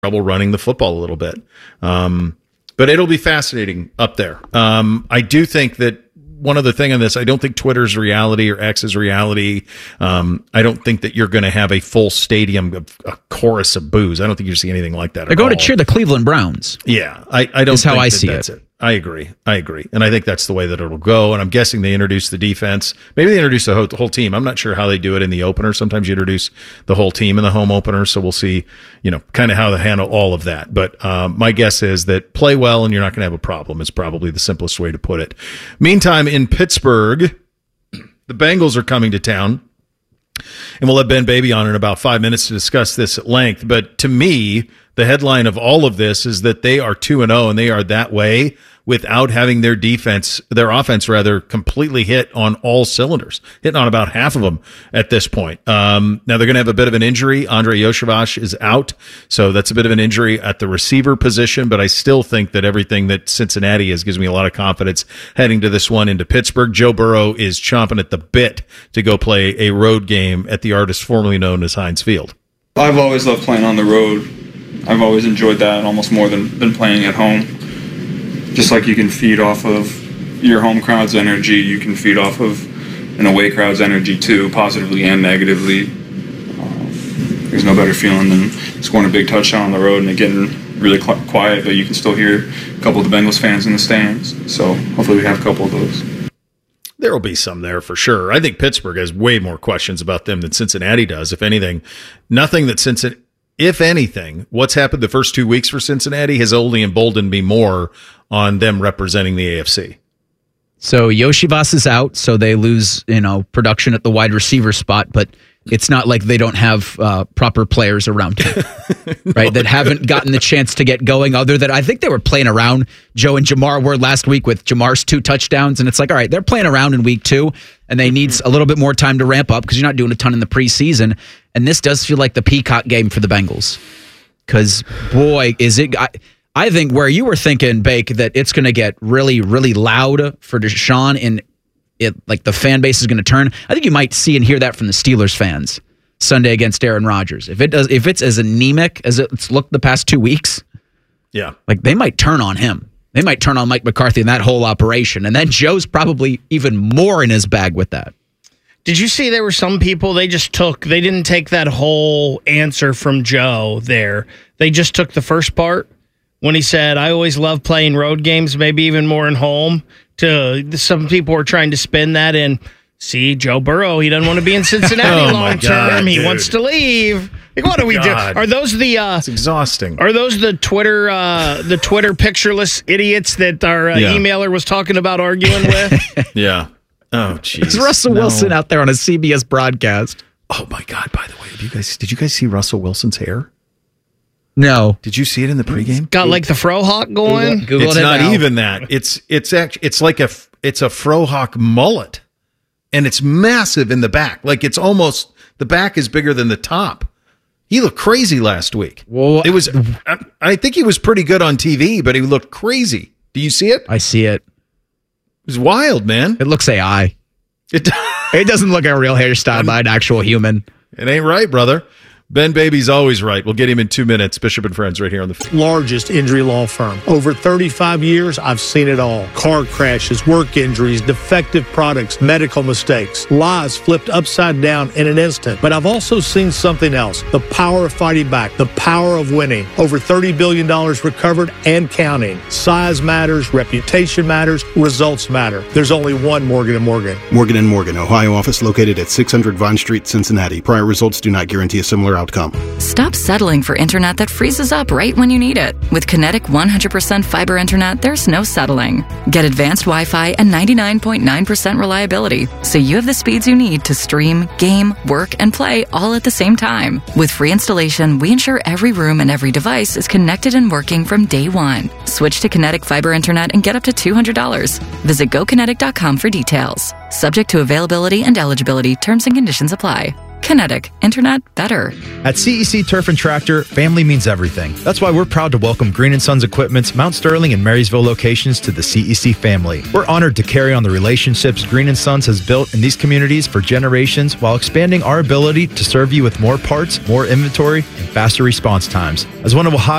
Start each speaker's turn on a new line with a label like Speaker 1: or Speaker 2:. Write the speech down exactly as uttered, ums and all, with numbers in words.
Speaker 1: trouble running the football a little bit. Um, but it'll be fascinating up there. Um, I do think that one other thing on this, I don't think Twitter's reality or X's reality. Um, I don't think that you're going to have a full stadium, of a chorus of boos. I don't think you see anything like that.
Speaker 2: They're going all. to cheer the Cleveland Browns.
Speaker 1: Yeah, I, I don't.
Speaker 2: Is how
Speaker 1: think
Speaker 2: I
Speaker 1: that
Speaker 2: see
Speaker 1: that's
Speaker 2: it.
Speaker 1: it. I agree. I agree, and I think that's the way that it'll go. And I'm guessing they introduce the defense. Maybe they introduce the whole, the whole team. I'm not sure how they do it in the opener. Sometimes you introduce the whole team in the home opener. So we'll see, you know, kind of how they handle all of that. But um, my guess is that play well and you're not going to have a problem. Is probably the simplest way to put it. Meantime, in Pittsburgh, the Bengals are coming to town. And we'll have Ben Baby on in about five minutes to discuss this at length. But to me, the headline of all of this is that they are two and oh, and they are that way without having their defense, their offense rather, completely hit on all cylinders, hitting on about half of them at this point. Um, now they're going to have a bit of an injury. Andrei Iosivas is out, so that's a bit of an injury at the receiver position, but I still think that everything that Cincinnati is gives me a lot of confidence heading to this one into Pittsburgh. Joe Burrow is chomping at the bit to go play a road game at the artist formerly known as Heinz Field.
Speaker 3: I've always loved playing on the road. I've always enjoyed that almost more than, than playing at home. Just like you can feed off of your home crowd's energy, you can feed off of an away crowd's energy too, positively and negatively. Uh, there's no better feeling than scoring a big touchdown on the road and it getting really qu- quiet, but you can still hear a couple of the Bengals fans in the stands. So hopefully we have a couple of those.
Speaker 1: There will be some there for sure. I think Pittsburgh has way more questions about them than Cincinnati does. If anything, nothing that Cincinnati, if anything, what's happened the first two weeks for Cincinnati has only emboldened me more on them representing the A F C.
Speaker 2: So Iosivas is out, so they lose, you know, production at the wide receiver spot, but it's not like they don't have uh, proper players around him, right? No, that haven't gotten the chance to get going. Other than I think they were playing around. Joe and Jamar were last week with Jamar's two touchdowns, and it's like, all right, they're playing around in week two, and they need a little bit more time to ramp up because you're not doing a ton in the preseason. And this does feel like the Peacock game for the Bengals, because boy, is it. I, I think where you were thinking, Bake, that it's going to get really, really loud for Deshaun and it like the fan base is going to turn. I think you might see and hear that from the Steelers fans Sunday against Aaron Rodgers. If it does, if it's as anemic as it's looked the past two weeks,
Speaker 1: yeah,
Speaker 2: like they might turn on him. They might turn on Mike McCarthy and that whole operation. And then Joe's probably even more in his bag with that.
Speaker 4: Did you see there were some people they just took, they didn't take that whole answer from Joe there. They just took the first part. When he said, I always love playing road games, maybe even more in home, to some people are trying to spin that in, see, Joe Burrow, he doesn't want to be in Cincinnati
Speaker 1: oh
Speaker 4: long term. He wants to leave. Like, what do we
Speaker 1: God.
Speaker 4: do? Are those the uh,
Speaker 1: it's exhausting.
Speaker 4: Are those the Twitter uh, the Twitter pictureless idiots that our uh, yeah. emailer was talking about arguing with?
Speaker 1: yeah. Oh, jeez.
Speaker 2: It's Russell no. Wilson out there on a C B S broadcast.
Speaker 1: Oh my God, by the way, have you guys did you guys see Russell Wilson's hair?
Speaker 2: No.
Speaker 1: Did you see it in the pregame?
Speaker 4: Got like the Frohawk going.
Speaker 2: Google, Google
Speaker 1: it's
Speaker 2: it
Speaker 1: not
Speaker 2: now.
Speaker 1: even that. It's it's actually it's like a it's a Frohawk mullet, and it's massive in the back. Like it's almost the back is bigger than the top. He looked crazy last week.
Speaker 2: Well,
Speaker 1: it was. I, I think he was pretty good on T V, but he looked crazy. Do you see it?
Speaker 2: I see it.
Speaker 1: It was wild, man.
Speaker 2: It looks A I.
Speaker 1: It
Speaker 2: it doesn't look like a real hairstyle by an actual human.
Speaker 1: It ain't right, brother. Ben Baby's always right. We'll get him in two minutes. Bishop and Friends right here on the
Speaker 5: largest injury law firm. Over thirty-five years, I've seen it all. Car crashes, work injuries, defective products, medical mistakes, lies flipped upside down in an instant. But I've also seen something else. The power of fighting back. The power of winning. Over thirty billion dollars recovered and counting. Size matters. Reputation matters. Results matter. There's only one Morgan and Morgan.
Speaker 6: Morgan and Morgan, Ohio office located at six hundred Vine Street, Cincinnati. Prior results do not guarantee a similar outcome.
Speaker 7: Stop settling for internet that freezes up right when you need it. With Kinetic one hundred percent fiber internet, there's no settling. Get advanced Wi-Fi and ninety-nine point nine percent reliability, so you have the speeds you need to stream, game, work, and play all at the same time. With free installation, we ensure every room and every device is connected and working from day one. Switch to Kinetic fiber internet and get up to two hundred dollars. Visit go kinetic dot com for details. Subject to availability and eligibility, terms and conditions apply. Kinetic. Internet better.
Speaker 8: At C E C Turf and Tractor, family means everything. That's why we're proud to welcome Green and Sons Equipment's Mount Sterling and Marysville locations to the C E C family. We're honored to carry on the relationships Green and Sons has built in these communities for generations while expanding our ability to serve you with more parts, more inventory, and faster response times. As one of Ohio's